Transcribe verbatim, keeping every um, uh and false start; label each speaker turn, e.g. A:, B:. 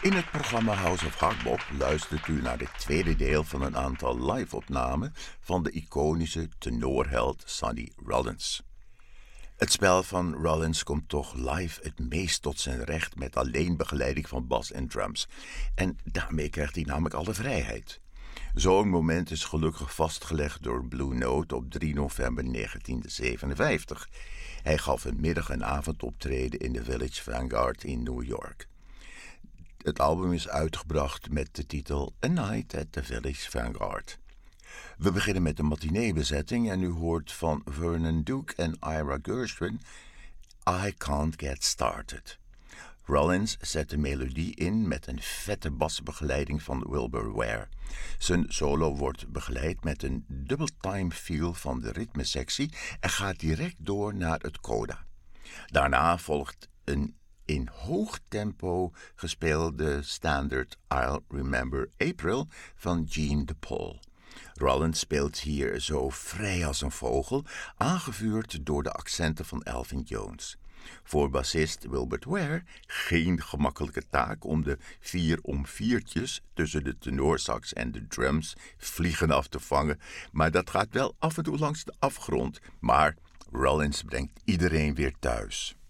A: In het programma House of Hardbop luistert u naar het tweede deel van een aantal live-opnamen van de iconische tenorheld Sonny Rollins. Het spel van Rollins komt toch live het meest tot zijn recht met alleen begeleiding van bas en drums. En daarmee krijgt hij namelijk alle vrijheid. Zo'n moment is gelukkig vastgelegd door Blue Note op drie november negentien zevenenvijftig. Hij gaf een middag- en avondoptreden in de Village Vanguard in New York. Het album is uitgebracht met de titel A Night at the Village Vanguard. We beginnen met de matinee-bezetting en u hoort van Vernon Duke en Ira Gershwin I Can't Get Started. Rollins zet de melodie in met een vette basbegeleiding van Wilbur Ware. Zijn solo wordt begeleid met een double-time feel van de ritmesectie en gaat direct door naar het coda. Daarna volgt een in hoog tempo gespeelde standaard I'll Remember April van Gene DePaul. Rollins speelt hier zo vrij als een vogel, aangevuurd door de accenten van Elvin Jones. Voor bassist Wilbur Ware geen gemakkelijke taak om de vier om viertjes tussen de tenorsax en de drums vliegen af te vangen, maar dat gaat wel af en toe langs de afgrond. Maar Rollins brengt iedereen weer thuis.